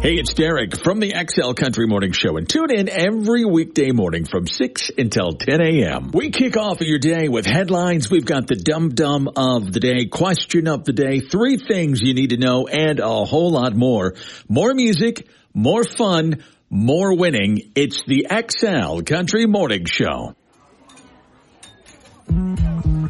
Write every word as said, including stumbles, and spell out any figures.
Hey, it's Derek from the X L Country Morning Show, and tune in every weekday morning from six until ten a.m. We kick off your day with headlines. We've got the dum-dum of the day, question of the day, three things you need to know, and a whole lot more. More music, more fun, more winning. It's the X L Country Morning Show.